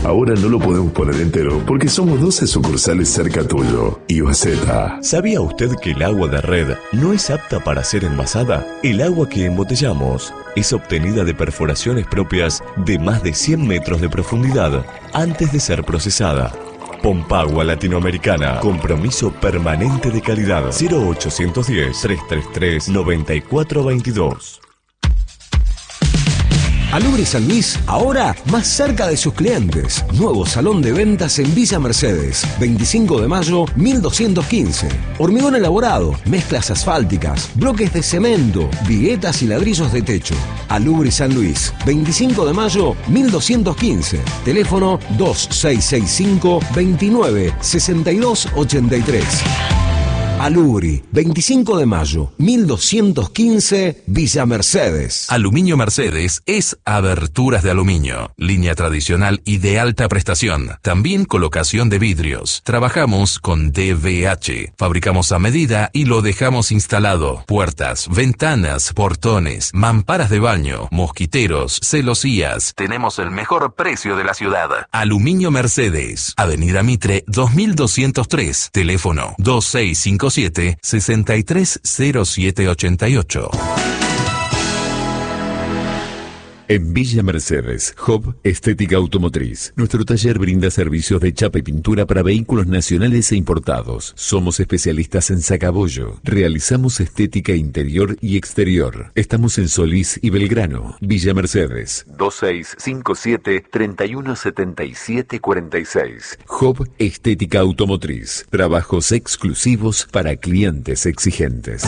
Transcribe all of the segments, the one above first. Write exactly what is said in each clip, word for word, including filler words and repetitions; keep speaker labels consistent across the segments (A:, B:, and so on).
A: Ahora no lo podemos poner entero porque somos doce sucursales cerca tuyo. Iwaseta.
B: ¿Sabía usted que el agua de red no es apta para ser envasada? El agua que embotellamos es obtenida de perforaciones propias de más de cien metros de profundidad antes de ser procesada. Pompagua Latinoamericana. Compromiso permanente de calidad. cero ochocientos diez, trescientos treinta y tres, noventa y cuatro veintidós.
C: Alubri San Luis, ahora más cerca de sus clientes. Nuevo salón de ventas en Villa Mercedes, veinticinco de mayo, mil doscientos quince. Hormigón elaborado, mezclas asfálticas, bloques de cemento, viguetas y ladrillos de techo. Alubri San Luis, veinticinco de mayo, mil doscientos quince. Teléfono dos seis seis cinco, veintinueve, sesenta y dos ochenta y tres. Alubri, veinticinco de mayo, mil doscientos quince, Villa Mercedes.
D: Aluminio Mercedes es aberturas de aluminio, línea tradicional y de alta prestación. También colocación de vidrios. Trabajamos con D V H. Fabricamos a medida y lo dejamos instalado. Puertas, ventanas, portones, mamparas de baño, mosquiteros, celosías. Tenemos el mejor precio de la ciudad. Aluminio Mercedes, Avenida Mitre dos mil doscientos tres. Teléfono dos seis cinco siete, seis tres cero siete ocho ocho.
A: En Villa Mercedes, Hub Estética Automotriz. Nuestro taller brinda servicios de chapa y pintura para vehículos nacionales e importados. Somos especialistas en sacabollo. Realizamos estética interior y exterior. Estamos en Solís y Belgrano. Villa Mercedes. dos seis cinco siete, tres uno siete siete cuatro seis. Hub Estética Automotriz. Trabajos exclusivos para clientes exigentes.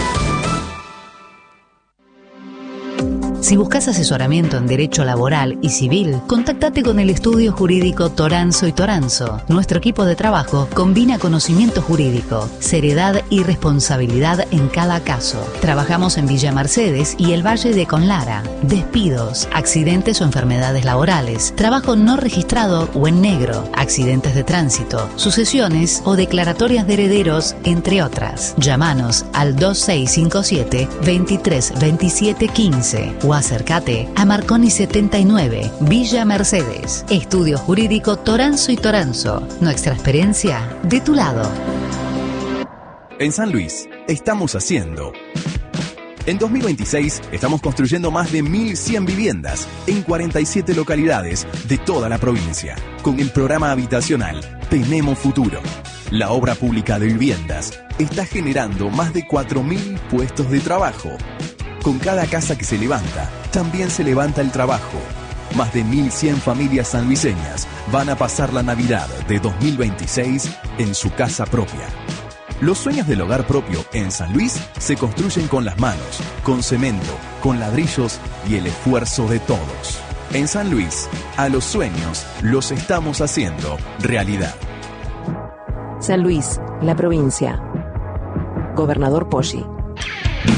E: Si buscas asesoramiento en derecho laboral y civil, contáctate con el estudio jurídico Toranzo y Toranzo. Nuestro equipo de trabajo combina conocimiento jurídico, seriedad y responsabilidad en cada caso. Trabajamos en Villa Mercedes y el Valle de Conlara. Despidos, accidentes o enfermedades laborales, trabajo no registrado o en negro, accidentes de tránsito, sucesiones o declaratorias de herederos, entre otras. Llámanos al dos seis cinco siete, veintitrés veintisiete quince o acércate a Marconi setenta y nueve, Villa Mercedes. Estudio Jurídico Toranzo y Toranzo. Nuestra experiencia de tu lado.
F: En San Luis, estamos haciendo. En dos mil veintiséis estamos construyendo más de mil cien viviendas en cuarenta y siete localidades de toda la provincia. Con el programa habitacional Tenemos Futuro. La obra pública de viviendas está generando más de cuatro mil puestos de trabajo. Con cada casa que se levanta, también se levanta el trabajo. Más de mil cien familias sanluiseñas van a pasar la Navidad de dos mil veintiséis en su casa propia. Los sueños del hogar propio en San Luis se construyen con las manos, con cemento, con ladrillos y el esfuerzo de todos. En San Luis, a los sueños los estamos haciendo realidad.
G: San Luis, la provincia. Gobernador Poggi.